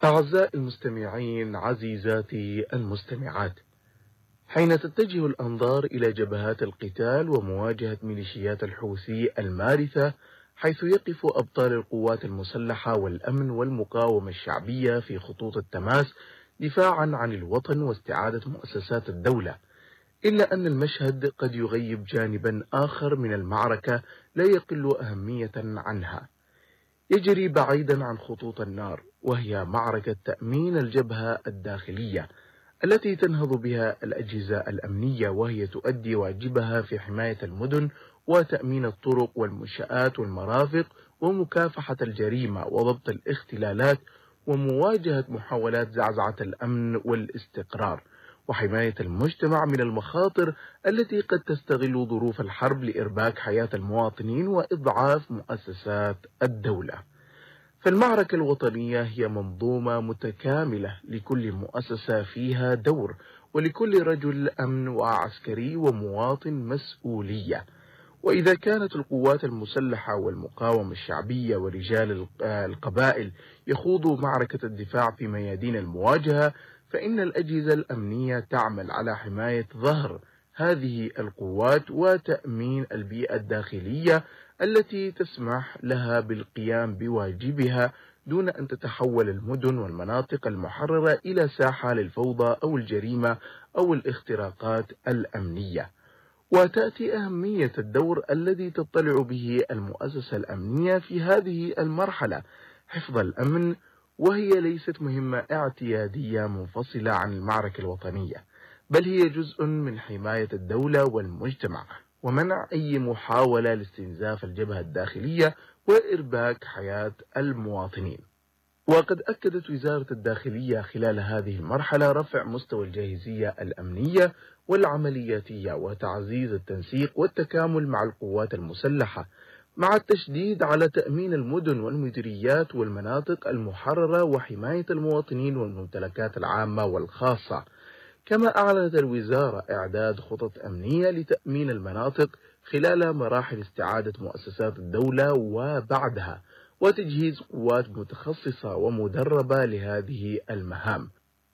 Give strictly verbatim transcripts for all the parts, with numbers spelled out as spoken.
أعزائي المستمعين، عزيزاتي المستمعات، حين تتجه الأنظار إلى جبهات القتال ومواجهة ميليشيات الحوثي المارثة، حيث يقف أبطال القوات المسلحة والأمن والمقاومة الشعبية في خطوط التماس دفاعا عن الوطن واستعادة مؤسسات الدولة، إلا أن المشهد قد يغيب جانبا آخر من المعركة لا يقل أهمية عنها، يجري بعيدا عن خطوط النار، وهي معركة تأمين الجبهة الداخلية التي تنهض بها الأجهزة الأمنية، وهي تؤدي واجبها في حماية المدن وتأمين الطرق والمنشآت والمرافق ومكافحة الجريمة وضبط الاختلالات ومواجهة محاولات زعزعة الأمن والاستقرار، وحماية المجتمع من المخاطر التي قد تستغل ظروف الحرب لإرباك حياة المواطنين وإضعاف مؤسسات الدولة. فالمعركة الوطنية هي منظومة متكاملة لكل مؤسسة فيها دور، ولكل رجل أمن وعسكري ومواطن مسؤولية. وإذا كانت القوات المسلحة والمقاومة الشعبية ورجال القبائل يخوضوا معركة الدفاع في ميادين المواجهة، فإن الأجهزة الأمنية تعمل على حماية ظهر هذه القوات وتأمين البيئة الداخلية التي تسمح لها بالقيام بواجبها دون أن تتحول المدن والمناطق المحررة إلى ساحة للفوضى أو الجريمة أو الاختراقات الأمنية. وتأتي أهمية الدور الذي تطلع به المؤسسة الأمنية في هذه المرحلة حفظ الأمن، وهي ليست مهمة اعتيادية منفصلة عن المعركة الوطنية، بل هي جزء من حماية الدولة والمجتمع ومنع أي محاولة لاستنزاف الجبهة الداخلية وإرباك حياة المواطنين. وقد أكدت وزارة الداخلية خلال هذه المرحلة رفع مستوى الجاهزية الأمنية والعملياتية وتعزيز التنسيق والتكامل مع القوات المسلحة، مع التشديد على تأمين المدن والمديريات والمناطق المحررة وحماية المواطنين والممتلكات العامة والخاصة. كما أعلنت الوزارة إعداد خطط أمنية لتأمين المناطق خلال مراحل استعادة مؤسسات الدولة وبعدها، وتجهيز قوات متخصصة ومدربة لهذه المهام.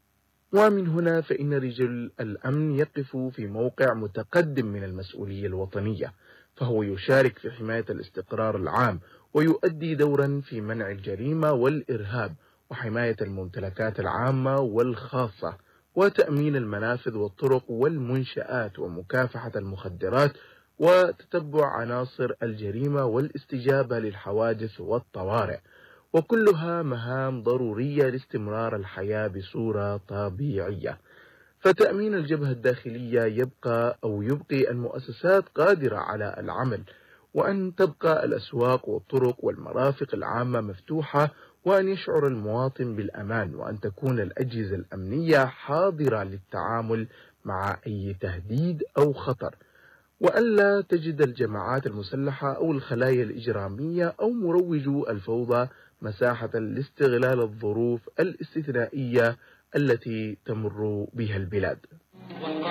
ومن هنا فإن رجال الأمن يقف في موقع متقدم من المسؤولية الوطنية، فهو يشارك في حماية الاستقرار العام ويؤدي دورا في منع الجريمة والإرهاب وحماية الممتلكات العامة والخاصة وتأمين المنافذ والطرق والمنشآت ومكافحة المخدرات وتتبع عناصر الجريمة والاستجابة للحوادث والطوارئ، وكلها مهام ضرورية لاستمرار الحياة بصورة طبيعية. فتأمين الجبهة الداخلية يبقى أو يبقي المؤسسات قادرة على العمل، وأن تبقى الأسواق والطرق والمرافق العامة مفتوحة، وأن يشعر المواطن بالأمان، وأن تكون الأجهزة الأمنية حاضرة للتعامل مع أي تهديد أو خطر، وألا تجد الجماعات المسلحة أو الخلايا الإجرامية أو مروجو الفوضى مساحة لاستغلال الظروف الاستثنائية التي تمر بها البلاد.